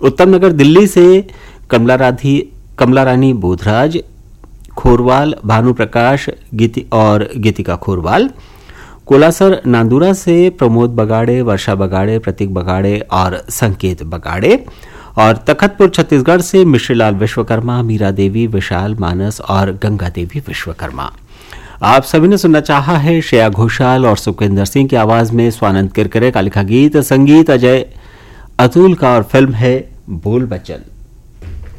उत्तम नगर दिल्ली से कमला रानी बोधराज खोरवाल, भानु प्रकाश और गीतिका खोरवाल। कोलासर नांदुरा से प्रमोद बगाड़े, वर्षा बगाड़े, प्रतीक बगाड़े और संकेत बगाड़े। और तखतपुर छत्तीसगढ़ से मिश्रीलाल विश्वकर्मा, मीरा देवी, विशाल, मानस और गंगा देवी विश्वकर्मा। आप सभी ने सुनना चाहा है श्रेया घोषाल और सुखविंदर सिंह की आवाज में स्वानंद किरकिरे का लिखा गीत, संगीत अजय अतुल का और फिल्म है बोल बचन।